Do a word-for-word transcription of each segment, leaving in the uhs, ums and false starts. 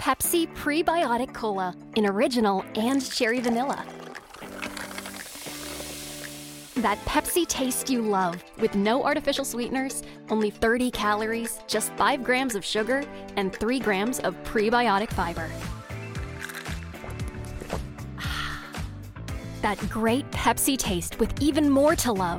Pepsi Prebiotic Cola in original and cherry vanilla. That Pepsi taste you love, with no artificial sweeteners, only thirty calories, just five grams of sugar, and three grams of prebiotic fiber. That great Pepsi taste with even more to love.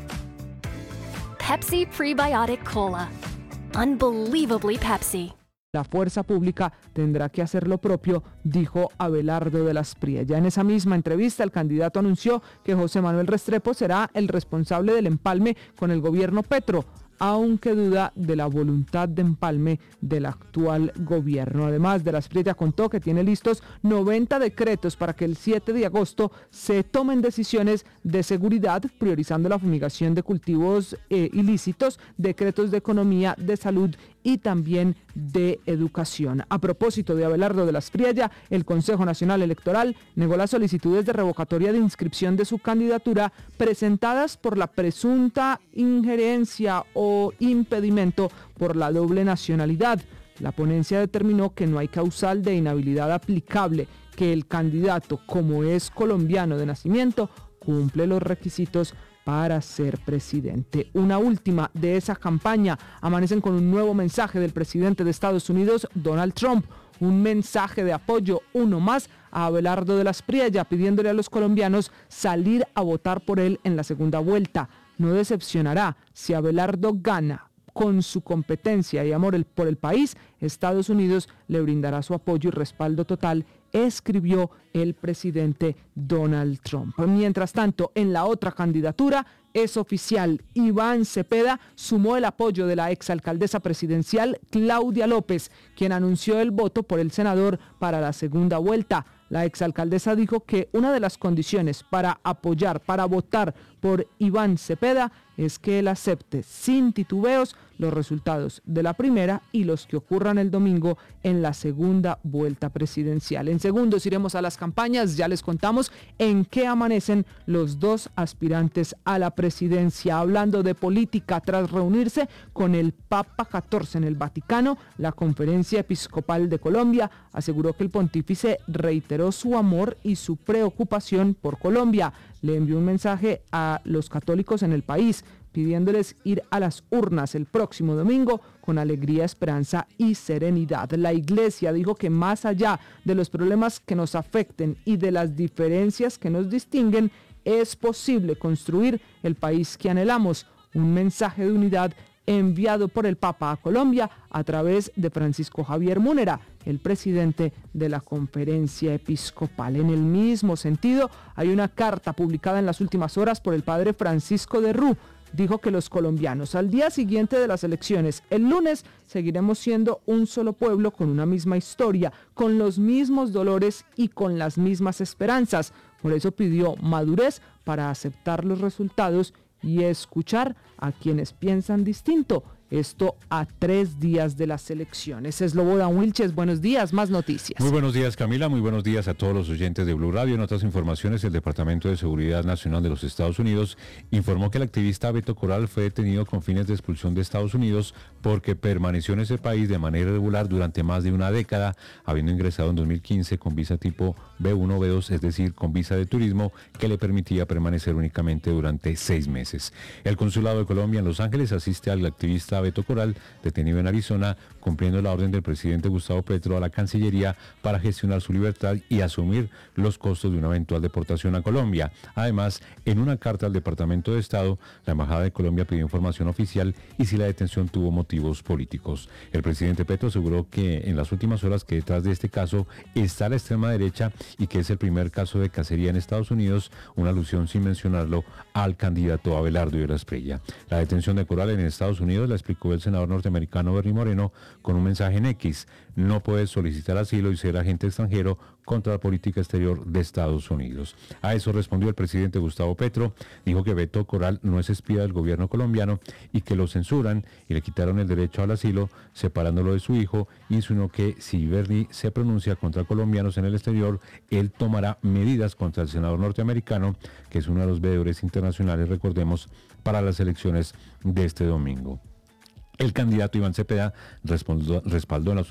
Pepsi Prebiotic Cola. Unbelievably Pepsi. La fuerza pública tendrá que hacer lo propio, dijo Abelardo de las Priella. En esa misma entrevista, el candidato anunció que José Manuel Restrepo será el responsable del empalme con el gobierno Petro, aunque duda de la voluntad de empalme del actual gobierno. Además, de las Priella contó que tiene listos noventa decretos para que el siete de agosto se tomen decisiones de seguridad, priorizando la fumigación de cultivos eh, ilícitos, decretos de economía, de salud y también de educación. A propósito de Abelardo de las Priella, el Consejo Nacional Electoral negó las solicitudes de revocatoria de inscripción de su candidatura presentadas por la presunta injerencia o impedimento por la doble nacionalidad. La ponencia determinó que no hay causal de inhabilidad aplicable, que el candidato, como es colombiano de nacimiento, cumple los requisitos para ser presidente. Una última de esa campaña: amanecen con un nuevo mensaje del presidente de Estados Unidos, Donald Trump, un mensaje de apoyo, uno más, a Abelardo de las Priella, pidiéndole a los colombianos salir a votar por él en la segunda vuelta. No decepcionará si Abelardo gana. Con su competencia y amor por el país, Estados Unidos le brindará su apoyo y respaldo total, escribió el presidente Donald Trump. Mientras tanto, en la otra candidatura, es oficial, Iván Cepeda sumó el apoyo de la exalcaldesa presidencial Claudia López, quien anunció el voto por el senador para la segunda vuelta. La exalcaldesa dijo que una de las condiciones para apoyar, para votar por Iván Cepeda, es que él acepte sin titubeos los resultados de la primera y los que ocurran el domingo en la segunda vuelta presidencial. En segundos iremos a las campañas, ya les contamos en qué amanecen los dos aspirantes a la presidencia. Hablando de política, tras reunirse con el Papa catorce en el Vaticano, la Conferencia Episcopal de Colombia aseguró que el pontífice reiteró su amor y su preocupación por Colombia. Le envió un mensaje a los católicos en el país, pidiéndoles ir a las urnas el próximo domingo con alegría, esperanza y serenidad. La Iglesia dijo que más allá de los problemas que nos afecten y de las diferencias que nos distinguen, es posible construir el país que anhelamos. Un mensaje de unidad enviado por el Papa a Colombia a través de Francisco Javier Múnera, el presidente de la Conferencia Episcopal. En el mismo sentido, hay una carta publicada en las últimas horas por el padre Francisco de Rú. Dijo que los colombianos, al día siguiente de las elecciones, el lunes, seguiremos siendo un solo pueblo con una misma historia, con los mismos dolores y con las mismas esperanzas. Por eso pidió madurez para aceptar los resultados y escuchar a quienes piensan distinto. Esto a tres días de las elecciones. Slobodan Wilches, buenos días, más noticias. Muy buenos días, Camila, muy buenos días a todos los oyentes de Blue Radio. En otras informaciones, el Departamento de Seguridad Nacional de los Estados Unidos informó que el activista Beto Corral fue detenido con fines de expulsión de Estados Unidos porque permaneció en ese país de manera irregular durante más de una década, habiendo ingresado en dos mil quince con visa tipo B uno o B dos, es decir, con visa de turismo que le permitía permanecer únicamente durante seis meses. El Consulado de Colombia en Los Ángeles asiste al activista Beto Corral, detenido en Arizona, cumpliendo la orden del presidente Gustavo Petro a la Cancillería para gestionar su libertad y asumir los costos de una eventual deportación a Colombia. Además, en una carta al Departamento de Estado, la Embajada de Colombia pidió información oficial y si la detención tuvo motivos políticos. El presidente Petro aseguró que en las últimas horas que detrás de este caso está la extrema derecha y que es el primer caso de cacería en Estados Unidos, una alusión sin mencionarlo al candidato Abelardo de las Priella. La detención de Corral en Estados Unidos la explicó el senador norteamericano Bernie Moreno con un mensaje en X: no puedes solicitar asilo y ser agente extranjero contra la política exterior de Estados Unidos. A eso respondió el presidente Gustavo Petro, dijo que Beto Corral no es espía del gobierno colombiano y que lo censuran y le quitaron el derecho al asilo separándolo de su hijo, y insinuó que si Bernie se pronuncia contra colombianos en el exterior, él tomará medidas contra el senador norteamericano, que es uno de los veedores internacionales, recordemos, para las elecciones de este domingo. El candidato Iván Cepeda respaldó, respaldó en las